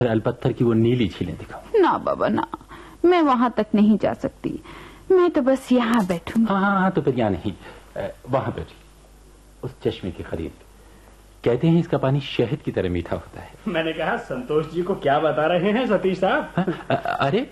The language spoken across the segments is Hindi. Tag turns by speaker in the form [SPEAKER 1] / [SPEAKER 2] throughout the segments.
[SPEAKER 1] अलपत्थर की वो नीली झीलें दिखाऊं।
[SPEAKER 2] ना बाबा ना, मैं वहाँ तक नहीं जा सकती। मैं तो बस यहाँ बैठूंगी।
[SPEAKER 1] हाँ, तो फिर यहाँ नहीं, वहाँ बैठी उस चश्मे के करीब। कहते हैं इसका पानी शहद की तरह मीठा होता है।
[SPEAKER 3] मैंने कहा संतोष जी को क्या बता रहे हैं सतीश साहब?
[SPEAKER 1] अरे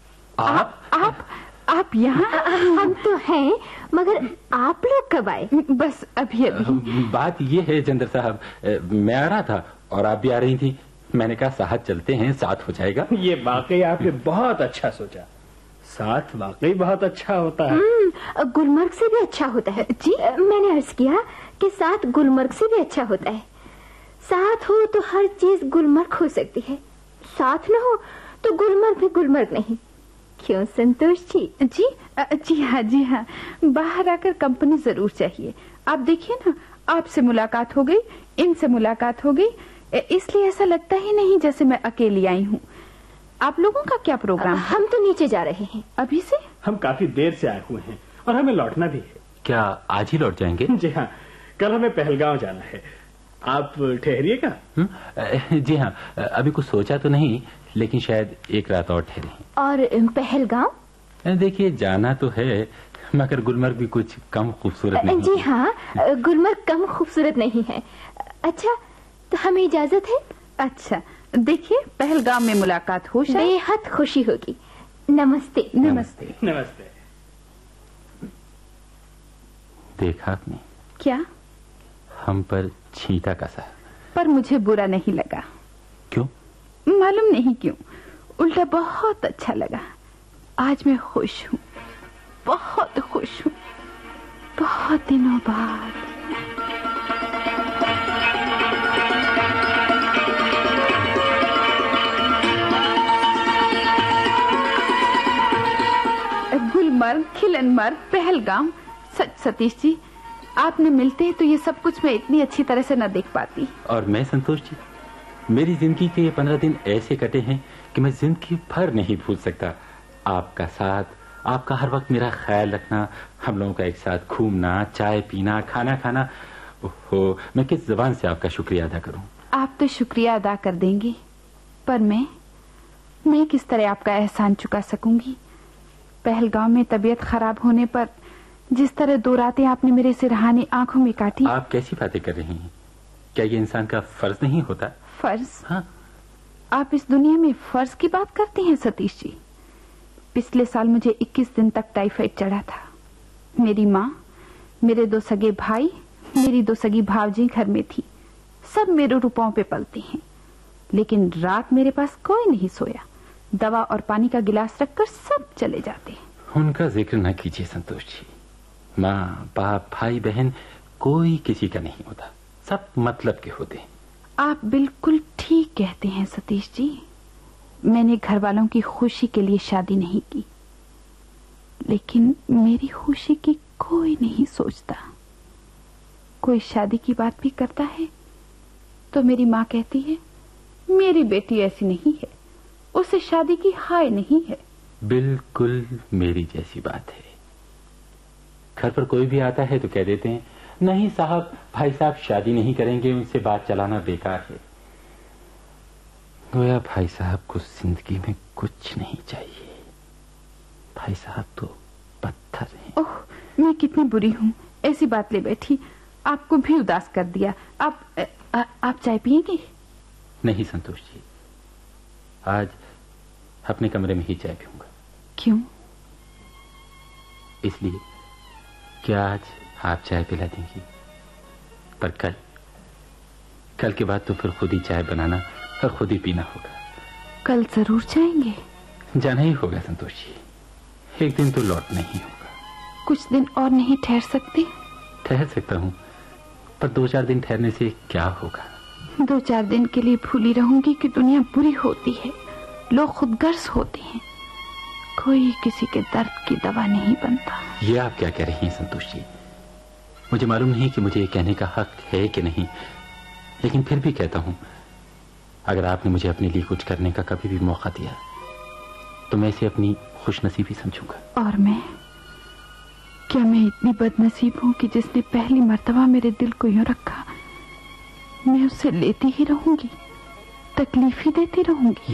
[SPEAKER 2] आप यहाँ?
[SPEAKER 4] हम तो हैं, मगर आप लोग कब आए?
[SPEAKER 2] बस अभी अभी।
[SPEAKER 1] बात ये है चंद्र साहब, मैं आ रहा था और आप भी आ रही थी। मैंने कहा साथ चलते हैं, साथ हो जाएगा।
[SPEAKER 3] ये वाकई आपने बहुत अच्छा सोचा। साथ वाकई बहुत अच्छा होता है।
[SPEAKER 4] गुलमर्ग से भी अच्छा होता है जी। मैंने अर्ज किया कि साथ गुलमर्ग से भी अच्छा होता है। साथ हो तो हर चीज गुलमर्ग हो सकती है, साथ न हो तो गुलमर्ग भी गुलमर्ग नहीं। क्यों संतोष जी?
[SPEAKER 2] जी हाँ, बाहर आकर कंपनी जरूर चाहिए। आप देखिए ना, आपसे मुलाकात हो गई, इनसे मुलाकात हो गई, इसलिए ऐसा लगता ही नहीं जैसे मैं अकेली आई हूँ। आप लोगों का क्या प्रोग्राम?
[SPEAKER 4] हम तो नीचे जा रहे हैं
[SPEAKER 2] अभी से।
[SPEAKER 3] हम काफी देर से आए हुए हैं और हमें लौटना भी है।
[SPEAKER 1] क्या आज ही लौट जाएंगे?
[SPEAKER 3] जी हाँ, कल हमें पहलगांव जाना है। आप ठहरिएगा?
[SPEAKER 1] जी हाँ, अभी कुछ सोचा तो नहीं, लेकिन शायद एक रात और ठहरे।
[SPEAKER 4] और पहलगांव?
[SPEAKER 1] देखिए जाना तो है, मगर गुलमर्ग भी कुछ कम खूबसूरत नहीं।
[SPEAKER 4] जी हाँ, गुलमर्ग कम खूबसूरत नहीं है। अच्छा, तो हमें इजाजत है?
[SPEAKER 2] अच्छा, देखिए पहलगाम में मुलाकात हो,
[SPEAKER 4] बेहद खुशी होगी। नमस्ते।
[SPEAKER 2] नमस्ते।
[SPEAKER 3] नमस्ते।
[SPEAKER 1] देखा आपने?
[SPEAKER 2] क्या?
[SPEAKER 1] हम पर छींटा कसा,
[SPEAKER 2] पर मुझे बुरा नहीं लगा।
[SPEAKER 1] क्यों?
[SPEAKER 2] मालूम नहीं क्यों, उल्टा बहुत अच्छा लगा। आज मैं खुश हूँ, बहुत खुश हूँ, बहुत दिनों बाद। गुलमर्ग, खिलनमर्ग, पहलगाम। सच सतीश जी, आपने मिलते तो ये सब कुछ मैं इतनी अच्छी तरह से न देख पाती।
[SPEAKER 1] और मैं संतोष जी, मेरी जिंदगी के ये 15 दिन ऐसे कटे हैं कि मैं जिंदगी भर नहीं भूल सकता। आपका साथ, आपका हर वक्त मेरा ख्याल रखना, हम लोगों का एक साथ घूमना, चाय पीना, खाना खाना। ओहो, मैं किस जुबान से आपका शुक्रिया अदा करूं?
[SPEAKER 2] आप तो शुक्रिया अदा कर देंगे, पर मैं किस तरह आपका एहसान चुका सकूंगी? पहलगाम में तबीयत खराब होने पर जिस तरह 2 रातें आपने मेरे सिरहाने आंखों में काटी।
[SPEAKER 1] आप कैसी बातें कर रही हैं? क्या ये इंसान का फर्ज नहीं होता?
[SPEAKER 2] फर्ज?
[SPEAKER 1] हाँ।
[SPEAKER 2] आप इस दुनिया में फर्ज की बात करते हैं सतीश जी। पिछले साल मुझे 21 दिन तक टाइफाइड चढ़ा था। मेरी माँ, मेरे 2 सगे भाई, मेरी 2 सगी भावजी घर में थी। सब मेरे रुपयों पे पलते हैं, लेकिन रात मेरे पास कोई नहीं सोया। दवा और पानी का गिलास रखकर सब चले जाते।
[SPEAKER 1] उनका जिक्र न कीजिए संतोष जी। माँ, बाप, भाई, बहन कोई किसी का नहीं होता, सब मतलब के होते हैं।
[SPEAKER 2] आप बिल्कुल ठीक कहते हैं सतीश जी। मैंने घर वालों की खुशी के लिए शादी नहीं की, लेकिन मेरी खुशी की कोई नहीं सोचता। कोई शादी की बात भी करता है तो मेरी माँ कहती है, मेरी बेटी ऐसी नहीं है, उसे शादी की हाय नहीं है।
[SPEAKER 1] बिल्कुल मेरी जैसी बात है। घर पर कोई भी आता है तो कह देते हैं, नहीं साहब, भाई साहब शादी नहीं करेंगे, उनसे बात चलाना बेकार है। गोया भाई साहब को जिंदगी में कुछ नहीं चाहिए। भाई साहब तो पत्थर हैं।
[SPEAKER 2] ओह, मैं कितनी बुरी हूँ, ऐसी बात ले बैठी, आपको भी उदास कर दिया। आप चाय पिएंगे?
[SPEAKER 1] नहीं संतोष जी, आज अपने कमरे में ही चाय पीऊंगा।
[SPEAKER 2] क्यों?
[SPEAKER 1] इसलिए कि आज आप चाय पिला देंगी, पर कल के बाद तो फिर खुद ही चाय बनाना और खुद ही पीना होगा।
[SPEAKER 2] कल जरूर जाएंगे?
[SPEAKER 1] जाना ही होगा संतोष जी, एक दिन तो लौटना ही होगा।
[SPEAKER 2] कुछ दिन और नहीं ठहर सकते?
[SPEAKER 1] ठहर सकता हूँ, पर 2-4 दिन ठहरने से क्या होगा?
[SPEAKER 2] 2-4 दिन के लिए भूली रहूंगी कि दुनिया बुरी होती है, लोग खुदगर्ज होते हैं, कोई किसी के दर्द की दवा नहीं बनता।
[SPEAKER 1] ये आप क्या कह रही हैं संतोष जी? मुझे मालूम नहीं कि मुझे ये कहने का हक है कि नहीं, लेकिन फिर भी कहता हूँ, अगर आपने मुझे अपने लिए कुछ करने का कभी भी मौका दिया तो मैं इसे अपनी खुशनसीबी समझूंगा।
[SPEAKER 2] और क्या मैं इतनी बदनसीब हूँ कि जिसने पहली मर्तबा मेरे दिल को यूं रखा, मैं उसे लेती ही रहूंगी? तकलीफ ही देती रहूंगी।